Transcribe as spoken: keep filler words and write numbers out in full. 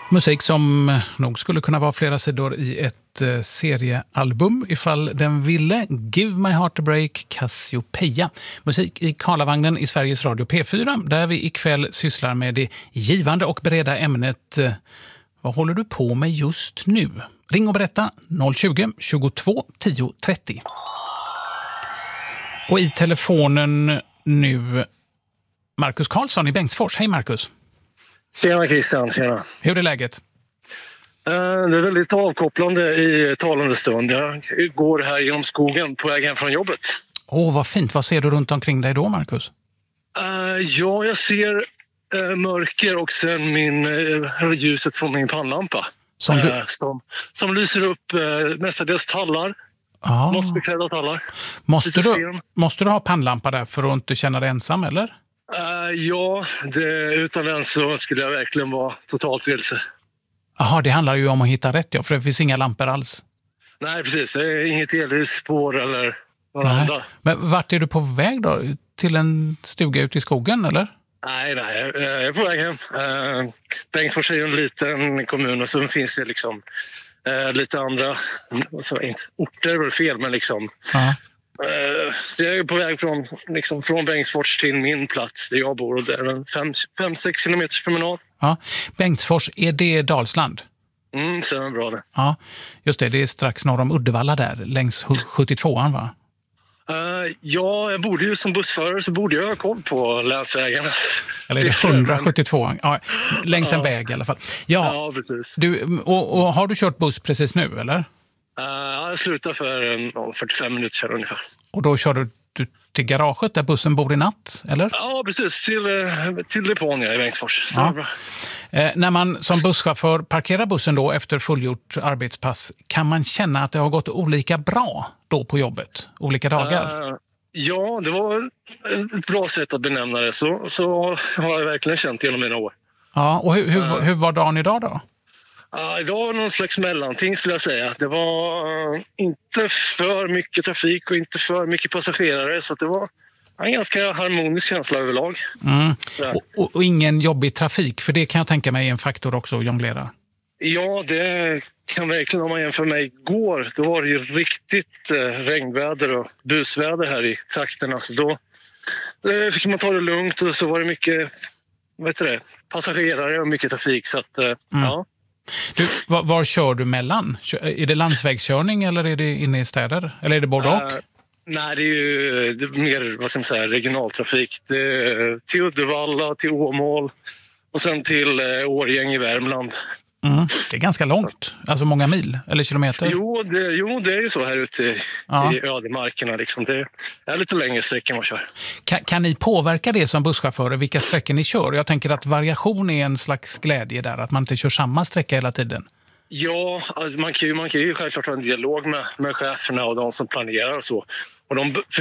Musik som nog skulle kunna vara flera sidor i ett eh, seriealbum ifall den ville. Give My Heart a Break, Cassiopeia. Musik i Karlavagnen i Sveriges Radio P fyra, där vi ikväll sysslar med det givande och breda ämnet eh, vad håller du på med just nu? Ring och berätta noll tjugo, tjugotvå, tio, trettio. Och i telefonen nu Marcus Karlsson i Bengtsfors. Hej Marcus. Tjena Christian, tjena. Hur är läget? Uh, det är väldigt avkopplande i talande stund. Jag går här genom skogen på väg hem från jobbet. Åh, oh, vad fint. Vad ser du runt omkring dig då, Marcus? Uh, ja, jag ser uh, mörker och sen min, uh, ljuset från min pannlampa. Som, du... uh, som, som lyser upp uh, mestadels tallar. Ah. Mossbeklädda tallar. Måste du, måste du ha pannlampa där för att inte känna dig ensam, eller? Uh, ja, det, utan den så skulle jag verkligen vara totalt vilse. Jaha, det handlar ju om att hitta rätt, ja, för det finns inga lampor alls. Nej, precis. Det är inget elljusspår eller några andra. Men vart är du på väg då? Till en stuga ute i skogen, eller? Nej, nej, jag är på väg hem. Uh, Bengtsfors är en liten kommun och så finns det liksom uh, lite andra, alltså, inte orter är väl fel, men liksom... Ja. Uh, så jag är på väg från, liksom, från Bengtsfors till min plats där jag bor, och det är en fem sex kilometers promenad. Ja. Bengtsfors, är det Dalsland? Mm, så är det bra det. Ja, just det. Det är strax norr om Uddevalla där, längs sjuttiotvåan, va? Uh, ja, jag borde ju som bussförare så borde jag ha koll på länsvägarna. Eller är det hundrasjuttiotvåan? Ja, längs en ja. väg i alla fall. Ja, ja precis. Du, och, och har du kört buss precis nu, eller? Uh, jag slutar för en, fyrtiofem minuter sedan ungefär. Och då kör du, du till garaget där bussen bor i natt, eller? Ja, precis. Till, till depån i Bengtsfors. Ja. Eh, när man som busschaufför parkerar bussen då efter fullgjort arbetspass, kan man känna att det har gått olika bra då på jobbet? Olika dagar? Uh, ja, det var ett bra sätt att benämna det. Så, så har jag verkligen känt genom mina år. Ja, och hur, hur, uh, hur var dagen idag då? Uh, idag var någon slags mellanting skulle jag säga. Det var uh, inte för mycket trafik och inte för mycket passagerare, så det var en ganska harmonisk känsla överlag. Mm. Och, och, och ingen jobbig trafik, för det kan jag tänka mig är en faktor också att jonglera. Ja, det kan verkligen, om man jämför med igår, då var det ju riktigt uh, regnväder och busväder här i trakterna. Så då uh, fick man ta det lugnt, och så var det mycket, vad heter det, passagerare och mycket trafik. Så att, uh, mm. ja. Du, var, var kör du mellan? Är det landsvägskörning eller är det inne i städer? Eller är det både och? Uh, nej, det är ju det är mer, vad ska man säga, regionaltrafik. Det är till Uddevalla, till Åmål och sen till uh, Årjäng i Värmland. Mm. Det är ganska långt, alltså många mil eller kilometer. Jo, det, jo, det är ju så här ute i, ja. i ödemarkerna. Liksom. Det är lite längre sträckor man kör. Kan, kan ni påverka det som busschaufförer, vilka sträckor ni kör? Jag tänker att variation är en slags glädje där, att man inte kör samma sträcka hela tiden. Ja, alltså man, kan ju, man kan ju självklart ha en dialog med, med cheferna och de som planerar och så. Och de